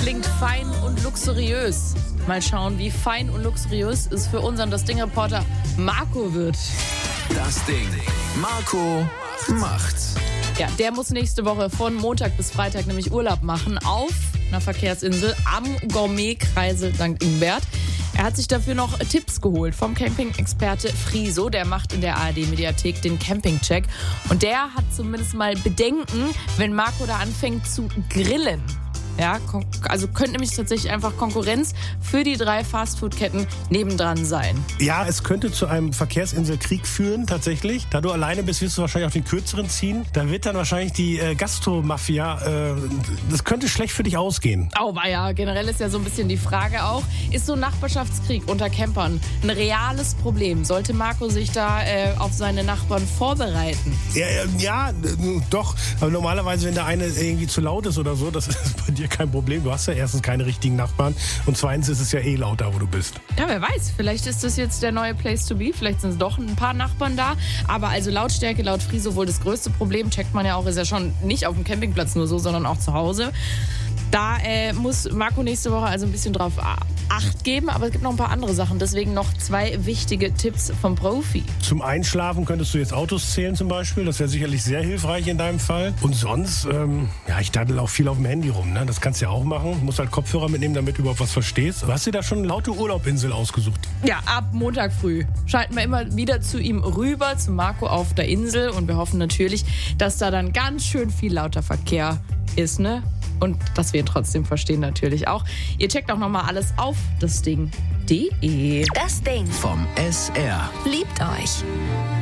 klingt fein und luxuriös. Mal schauen, wie fein und luxuriös es für unseren Das Ding-Reporter Marco wird. Das Ding. Marco macht's. Ja, der muss nächste Woche von Montag bis Freitag nämlich Urlaub machen auf einer Verkehrsinsel am Gourmet-Kreisel St. Ingbert. Er hat sich dafür noch Tipps geholt vom Camping-Experte Friso. Der macht in der ARD-Mediathek den Camping-Check. Und der hat zumindest mal Bedenken, wenn Marco da anfängt zu grillen. Ja, also könnte nämlich tatsächlich einfach Konkurrenz für die 3 Fastfood-Ketten nebendran sein. Ja, es könnte zu einem Verkehrsinselkrieg führen, tatsächlich. Da du alleine bist, wirst du wahrscheinlich auf den kürzeren ziehen. Da wird dann wahrscheinlich die Gastromafia, das könnte schlecht für dich ausgehen. Auweia, generell ist ja so ein bisschen die Frage auch, ist so ein Nachbarschaftskrieg unter Campern ein reales Problem? Sollte Marco sich da auf seine Nachbarn vorbereiten? Ja, doch. Aber normalerweise, wenn der eine irgendwie zu laut ist oder so, das ist bei dir kein Problem. Du hast ja erstens keine richtigen Nachbarn und zweitens ist es ja laut da, wo du bist. Ja, wer weiß. Vielleicht ist das jetzt der neue Place to be. Vielleicht sind es doch ein paar Nachbarn da. Aber also Lautstärke laut Friso wohl das größte Problem. Checkt man ja auch, ist ja schon nicht auf dem Campingplatz nur so, sondern auch zu Hause. Da muss Marco nächste Woche also ein bisschen drauf Acht geben, aber es gibt noch ein paar andere Sachen. Deswegen noch 2 wichtige Tipps vom Profi. Zum Einschlafen könntest du jetzt Autos zählen zum Beispiel. Das wäre sicherlich sehr hilfreich in deinem Fall. Und sonst, ich daddel auch viel auf dem Handy rum. Ne? Das kannst du ja auch machen. Musst halt Kopfhörer mitnehmen, damit du überhaupt was verstehst. Du hast dir da schon eine laute Urlaubinsel ausgesucht? Ja, ab Montag früh schalten wir immer wieder zu ihm rüber, zu Marco auf der Insel. Und wir hoffen natürlich, dass da dann ganz schön viel lauter Verkehr ist, ne? Und dass wir ihn trotzdem verstehen natürlich auch. Ihr checkt auch nochmal alles auf dasding.de. Das Ding Vom SR. liebt euch.